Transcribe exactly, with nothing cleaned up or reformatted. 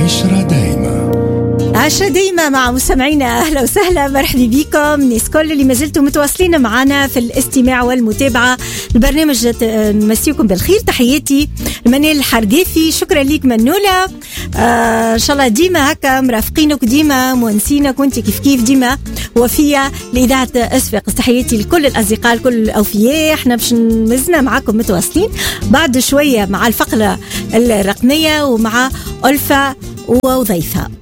عشرة دايما. عشرة دايما مع مستمعينا، أهلا وسهلا، مرحبا بكم الناس كل اللي ما زلتوا متواصلين معنا في الاستماع والمتابعة. البرنامج نمسيكم بالخير، تحياتي منال الحرقافي. شكرا ليك منولة، آه إن شاء الله ديما هكا مرافقينك، ديما مونسينك، وانت كيف كيف ديما وفية لإذاعة أسفق. تحياتي لكل الأصدقاء الكل الأوفياء. احنا باش نمزنا معاكم متواصلين بعد شوية مع الفقرة الرقمية ومع ألفة وضيفة.